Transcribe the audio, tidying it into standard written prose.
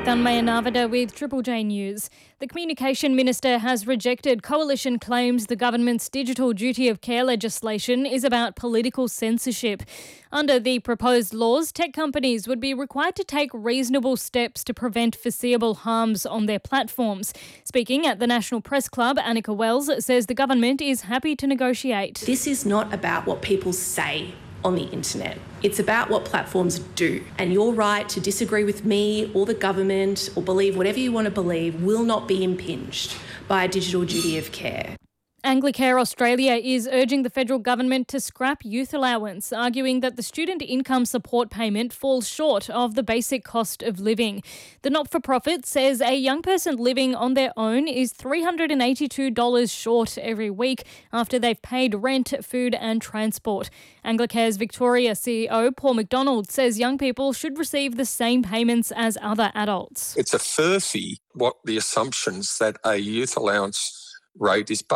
Tanmaya Navada with Triple J News. The Communication Minister has rejected coalition claims the government's digital duty of care legislation is about political censorship. Under the proposed laws, tech companies would be required to take reasonable steps to prevent foreseeable harms on their platforms. Speaking at the National Press Club, Annika Wells says the government is happy to negotiate. This is not about what people say on the internet. It's about what platforms do. And your right to disagree with me or the government or believe whatever you want to believe will not be impinged by a digital duty of care. Anglicare Australia is urging the federal government to scrap youth allowance, arguing that the student income support payment falls short of the basic cost of living. The not-for-profit says a young person living on their own is $382 short every week after they've paid rent, food and transport. Anglicare's Victoria CEO Paul McDonald says young people should receive the same payments as other adults. It's a furphy what the assumptions that a youth allowance rate is